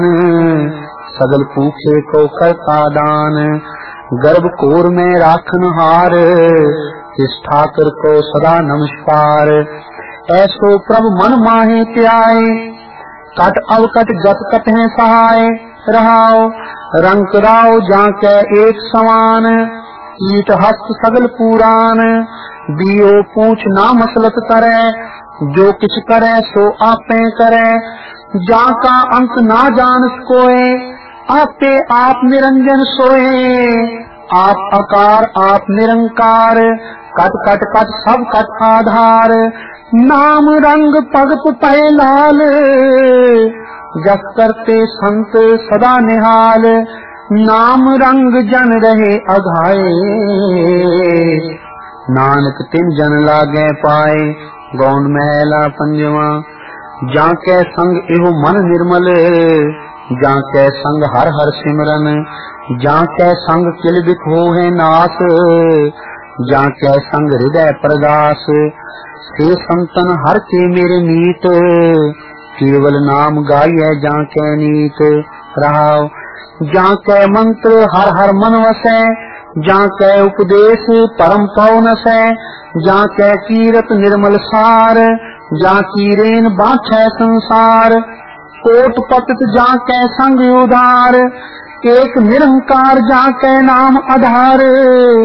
सगल पूछे को करता दान, गर्भ कोर में राखन हार, इस ठाकर को सदा नमस्कार। ऐसो प्रभु मन माहे त्याए, कट अवकट गत कटहे सहाय। रहाओ रंग राव जाके एक समान, ईट हस्त सगल पुराण। दियो पूछ ना मसलत करे, जो किछ करे सो आपे करे। जाका अंत ना जान कोय, आपे आप निरंजन सोए। आप आकार आप निरंकार, कट कट कट सब कट आधार। नाम रंग भगत पै लाल, जस करते संत सदा निहाल। नाम रंग जन रहे अघाए, नानक तिन जन लागे पाए। गौन महला पंजवा। जाके संग एहो मन निर्मल, जाके संग हर हर सिमरन। जाके संग किल बिख होए नास, जाके संग हृदय प्रगास। से संतन हर के मेरे मीत, केवल नाम गाइए जाके नीत। रहाओ जाके मंत्र हर हर मन वसै, जाके उपदेश परम पवन सै। जाके कीरत निर्मल सार, जाकी रेन बाछै संसार। कोट पतित जाके संग उधार, एक निरंकार जाके नाम आधार।